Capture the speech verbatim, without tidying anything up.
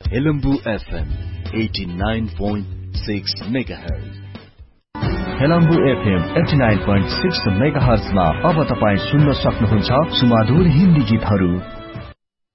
Helambu FM eighty nine point six megahertz. Helambu FM eighty nine point six मेगाहर्जमा अब तपाईँ सुन्न सक्नुहुन्छ सुमधुर हिन्दी गीतहरू।